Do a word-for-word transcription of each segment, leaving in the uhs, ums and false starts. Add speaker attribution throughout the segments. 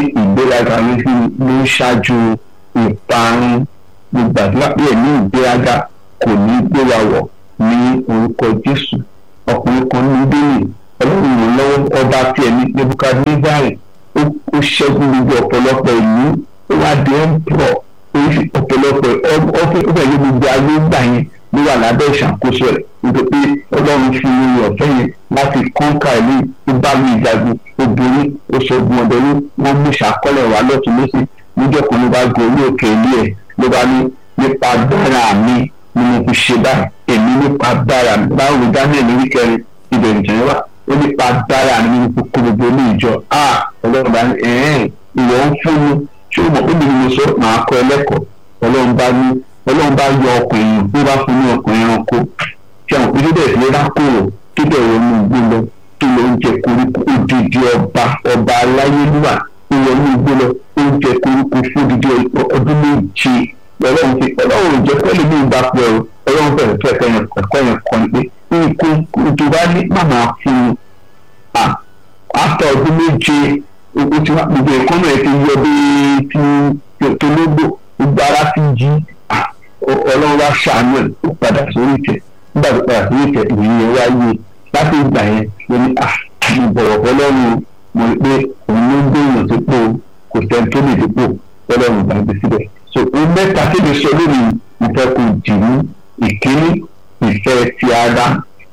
Speaker 1: ìgbéraga ló ń ṣáájú ìparun. Gbogbo àdúrà pé ẹ̀mí ìgbéraga kò ní gbé wa wọ̀ ní orúkọ Jésù. Ọkùnrin kan ní bíbélì Ọlọ́run ràn lọ́wọ́, ọba tí ẹ̀mí Nebukadnezari ó ṣẹ́gun gbogbo ọ̀pọ̀lọpọ̀ ìlú, ó wá di emperor, oríṣi ọ̀pọ̀lọpọ̀ ọ̀fẹ́ yìí gbogbo ayé gbà yẹn ló wà lábẹ́ ìṣàkóso rẹ̀, nítorí pé Ọlọ́run fi orí ọ̀fẹ́ yẹn láti kọ́ńkà ìlú tó bá mi ìjagun obìnrin ó ṣẹ́gun ọ̀dọ́rú, wọ́n mú ìṣàkọọ́lẹ̀ wá lọ́tún lọ́sí. Níjọ́ kan ló bá gun orí òkè ilé ẹ̀ ló bá ní nípa agbára mi ni mo fi ṣe báyìí, èmi nípa agbára mi. Báwo ni Daniel ní kẹrin ibẹ̀ nìjẹ́ wà, ó nípa agbára mi ni mo kó gbogbo ní ìjọ. Ọlọ́run bá ní ẹ̀ẹ́n ìwọ ń fún mi, ṣé o mọ̀ pé mi ni mo sọ màá kọ́ ẹlẹ́kọ̀ọ́. Ọlọ́run bá ní Ọlọ́run bá yọ ọkùnrin tó bá fún ní ọkùnrin ẹranko tí àwọn òbí bẹ̀rẹ̀ sí rákòrò tó bẹ̀rẹ̀ ọmọ ìgbó lọ tó lọ ń jẹ koríko. Odidi ọba ọba aláyélúwà tó lọ ní ìgbó lọ ó ń jẹ koríko fún odidi ọdún méje. Ọlọ́run fi Ọlọ́run jẹ́ pẹ́lú ní ìgbà pẹ́ o. Ọlọ́run bẹ̀rẹ̀ fẹ́ ẹ̀kọ́ yẹn kọ́ yẹn kọ́ ni pé nǹkan tó bá ní màmá fún un after ọdún méje o ti wá gbogbo ẹ̀kọ́ náà ti yọ bí ti tológbò gbogbo ara ti jí. Ọlọ́run wá ṣàánú ẹ̀ ó padà sórí ìtẹ̀. Nígbà tó padà sórí ìtẹ̀ ìyẹn wáyé láti ìgbà yẹn ló ní à mo bọ̀wọ̀ fọlọ́run, mo rí pé òun ló ń gbé èèyàn tó pò kò sẹ́ni tó lè dépò fọlọ́run bá gbé síbẹ̀. So ohun mẹ́ta tí mo sọ lónìí ìfẹ́ kò dì ní ìkíní ìfẹ́ ti ara,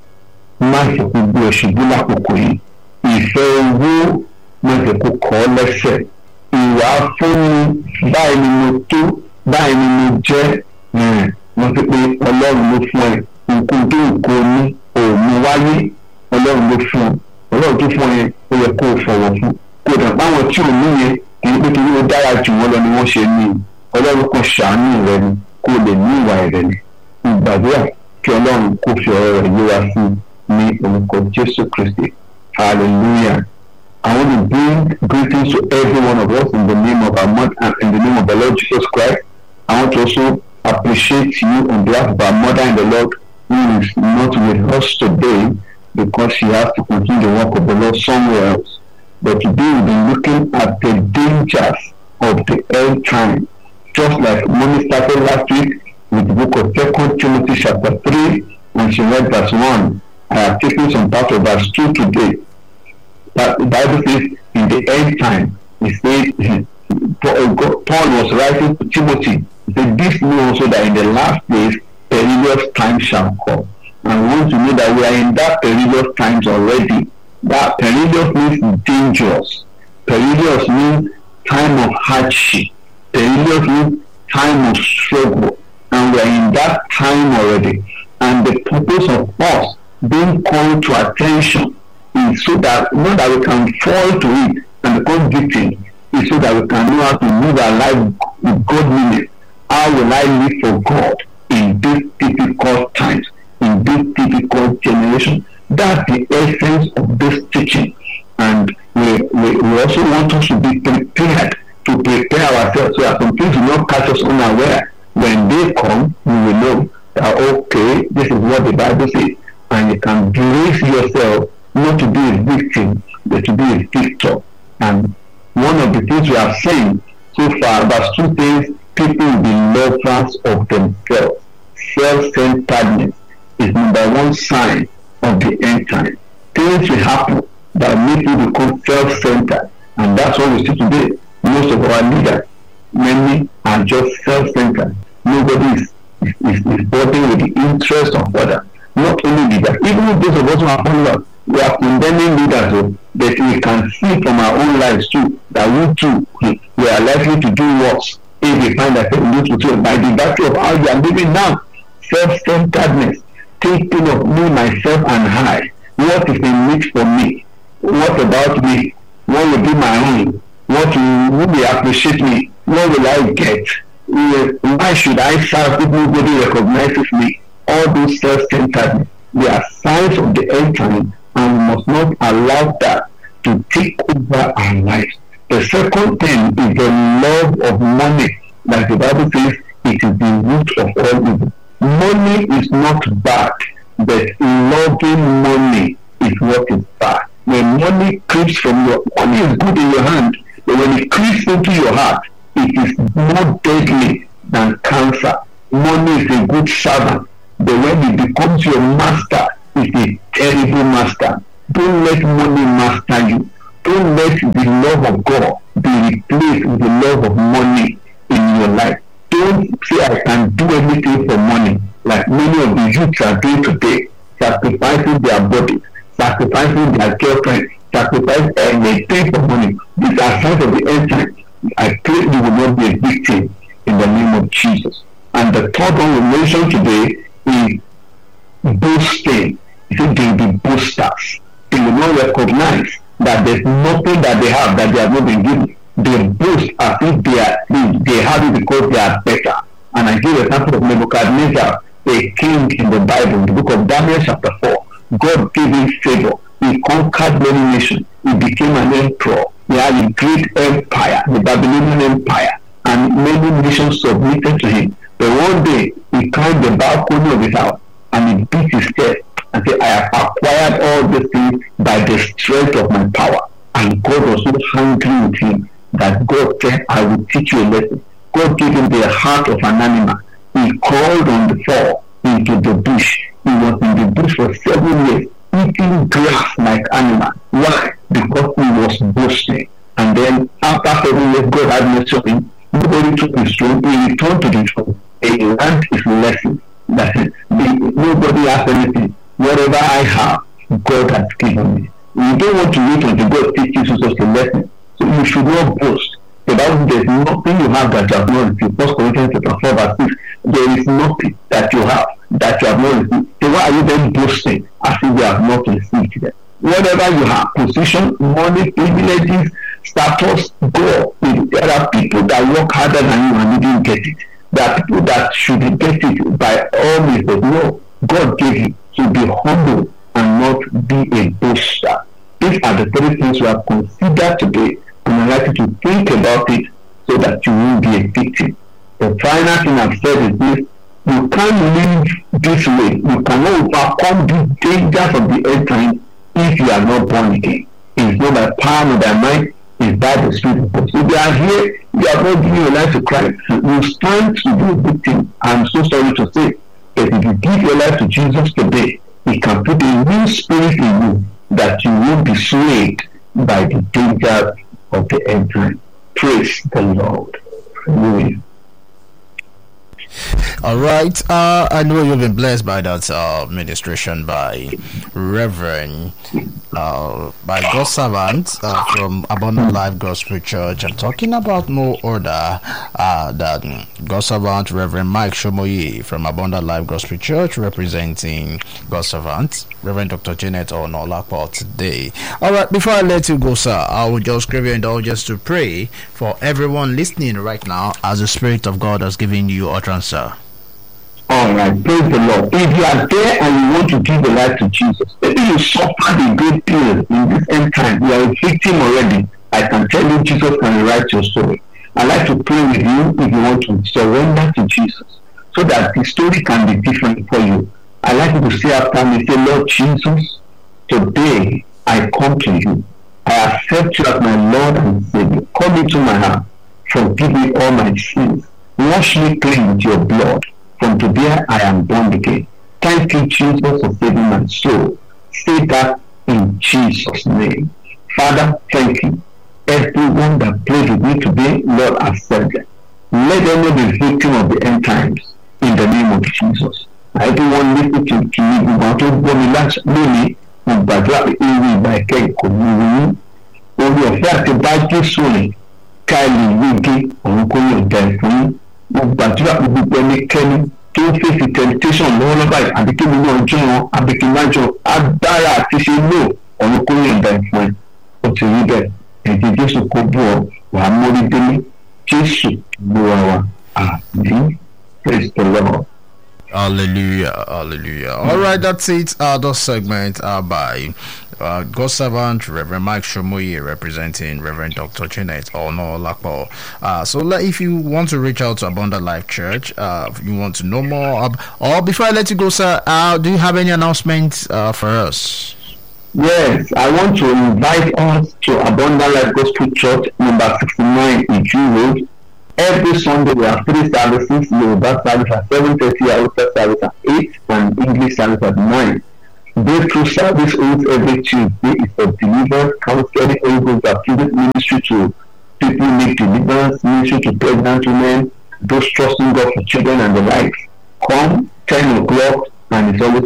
Speaker 1: má ṣe kó gbé ọ ṣubú lákòókò yìí. Ìfẹ́ owó má ṣe kó kọ́ ọ lẹ́sẹ̀. Ìwà fúnni báyìí ni mo tó, báyìí ni mo jẹ́. Wọ́n ti pé Ọlọ́run ló fún ẹ, nǹkan tó nǹkan ní òun wáyé Ọlọ́run ló fún ọ. Ọlọ́run tó fún ẹ ó yẹ kó o fọwọ́ fún. Kó dà báwọn tí ò ní yẹn kì í pé torí ó dára jù wọ́n lọ ni wọ́n ṣe ní. Ọlọ́run kò ṣàánú rẹ ni kó o lè ní ìwà ìrẹ̀lẹ̀. Ìgbàdúrà kí Ọlọ́run kó fi ọ̀rọ̀ rẹ̀ yé wa sí ní orúkọ Jésù Kristi. Hallelujah. I want to bring greetings to every one of us in the name of our mother and in the name of the Lord Jesus Christ. I want to also appreciate you on behalf of our mother in the Lord who is not with us today because she has to continue the work of the Lord somewhere else. But today we'll be looking at the dangers of the end time. Just like Mommy started last week with the book of Second Timothy chapter three, when she read verse one. I have taken some part of verse two today. But the Bible says in the end time, it says Paul was writing to Timothy. He said, this know also that in the last days perilous times shall come. And we want to know that we are in that perilous times already. That perilous means dangerous. Perilous means time of hardship. Perilous means time of struggle. And we are in that time already. And the purpose of us being called to attention is so that not that we can fall to it and become victims, is so that we can know how to live our life with godliness. How will I live for God in these difficult times, in this difficult generation? That's the essence of this teaching. And we, we, we also want us to be prepared, to prepare ourselves so that some things will not catch us unaware. When they come, we will know that, okay, this is what the Bible says. And you can brace yourself not to be a victim, but to be a victor. And one of the things we have seen so far about two things, people will be lovers of themselves. Self-centeredness is number one sign of the end time. Things will happen that make you become self-centered. And that's what we see today. Most of our leaders, many are just self-centered. Nobody is, is, is, is bothered with the interest of others. Not only leaders, even those of us who are followers, we are condemning leaders, so that we can see from our own lives too, that we too, we are likely to do worse if we find that we do by the virtue of how we are living now. Self-centeredness, thinking of me, myself, and I. What is in need for me? What about me? What will be my own? What will, will they appreciate me? What will I get? Why should I serve if nobody recognizes me? All those self-centeredness, they are signs of the end time, and we must not allow that to take over our lives. The second thing is the love of money. Like the Bible says, it is the root of all evil. Money is not bad, but loving money is what is bad. When money creeps from your money is good in your hand, But when it creeps into your heart, it is more deadly than cancer. Money is a good servant, but when it becomes your master, it's a terrible master. Don't let money master you. Don't let the love of God be replaced with the love of money in your life. Don't say I can do anything for money, like many of the youths are doing today, sacrificing their bodies, sacrificing their girlfriend, sacrificing everything for money. These are signs of the end times. I pray you will not be a victim in the name of Jesus. And the third one we mentioned today is boasting. He said they will be boasters. They will not recognize that there's nothing that they have that they have not been given. They boast as if they are they, they have it because they are better. And I give an example of Nebuchadnezzar, a king in the Bible, in the book of Daniel chapter four. God gave him favor. He conquered many nations. He became an emperor. He had a great empire, the Babylonian Empire, and many nations submitted to him. But one day he climbed the balcony of his house and he beat his chest and said, I have acquired all these things by the strength of my power. And God was so angry with him that God said, I will teach you a lesson. God gave him the heart of an animal. He crawled on the floor into the bush. He was in the bush for seven years, eating grass like animal. Why? Because he was boasting. And then after seven years, God had mercy on him. Nobody took his throne. He returned to the throne. He learned his lesson. That is, nobody has anything. Whatever I have, God has given me. You don't want to wait until God teaches you such a lesson. So you should not boast. The Bible says, there's nothing you have that you have not received. First Corinthians chapter four verse six. There is nothing that you have that you have not received. So why are you then boasting as if you have not received them? Whatever you have, position, money, privileges, status, go. There are people that work harder than you and didn't get it. There are people that should get it by all means, but no, God gave it. So be humble and not be a boaster. These are the three things we have considered today, and I'd like you to think about it so that you won't be a victim. The final thing I've said is this: you can't live this way. You cannot overcome the dangers of the end time if you are not born again. It's not by power nor by might, it's by the Spirit of God. So if you are here, you have not given your life to Christ, you stand to be a victim. I'm so sorry to say, but if you give your life to Jesus today, He can put a new spirit in you that you won't be swayed by the dangers of the end time. Praise the Lord. Hallelujah.
Speaker 2: All right. Uh, I know you've been blessed by that uh, ministration by Reverend, uh, by God's servant uh, from Abundant Life Gospel Church. I'm talking about no other uh, than God's servant Reverend Mike Shomoye from Abundant Life Gospel Church, representing God's servant Reverend Doctor Janet Onolapo today. All right. Before I let you go, sir, I will just crave your indulgence to pray for everyone listening right now as the Spirit of God has given you utterance, sir.
Speaker 1: All right, praise the Lord. If you are there and you want to give your life to Jesus, maybe you suffered a great deal in this end time, you are a victim already. I can tell you, Jesus can rewrite your story. I'd like to pray with you if you want to surrender to Jesus, so that the story can be different for you. I'd like you to say after me, say, Lord Jesus, today I come to you. I accept you as my Lord and Savior. Come into my heart. Forgive me all my sins. Wash me clean with your blood. From today I am born again. Thank you, Jesus, for saving my soul. Say that in Jesus' name. Father, thank you. Everyone that prayed with me today, Lord, accept them. Let them not be victim of the end times in the name of Jesus. Everyone listening to, to me, we want to go me last minute, we gbàdúrà pé ewu ìgbà ìkẹyìn kò ní wí. Orí ọ̀fẹ́ àti bá Jésù rìn ká lè yege òun kó lè dá ẹ̀fọ́ yín. Mo gbàdúrà pé gbogbo ẹnikẹ́ni tó ń fèsì temptation lọ́wọ́lọ́wọ́ báyìí àbí kí nínú ọjọ́ wọn àbí kí májọ agbára àti ṣe lò òun kó lè dá ẹ̀fọ́ yín. Ó ti rí bẹ́ẹ̀, ẹ̀jẹ̀ Jésù kó bú ọ, wàá mórí délé. Jésù ló wà wá. Àmín. Praise the Lord.
Speaker 2: Hallelujah, hallelujah. All right, that's it. Uh, this segment uh, by uh, God's servant Reverend Mike Shomoye, representing Reverend Doctor Janet Onolapo. Uh, so, let, if you want to reach out to Abundant Life Church, uh, if you want to know more, uh, or before I let you go, sir, uh, do you have any announcements uh, for us?
Speaker 1: Yes, I want to invite us to Abundant Life Gospel Church, number sixty-nine Iju Road. Every Sunday we have three services: Yoruba service at seven thirty, Hausa service at eight, and English service at nine. Breakthrough service holds every Tuesday is for deliverance, counseling, Holy Ghost baptism ministry to people who need deliverance, ministry to pregnant women, those trusting God for children and the likes. Come ten o'clock, and it's always